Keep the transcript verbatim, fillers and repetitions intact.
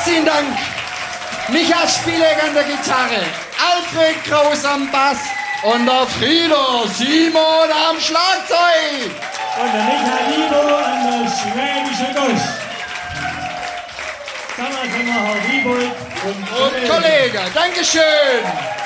Herzlichen Dank. Micha Spielegger an der Gitarre, Alfred Kraus am Bass und der Frieder Simon am Schlagzeug. Und der Michael Libo an der schwäbische Gusch. Kammersänger Herr Wiebold und, Und Kollege, Dankeschön.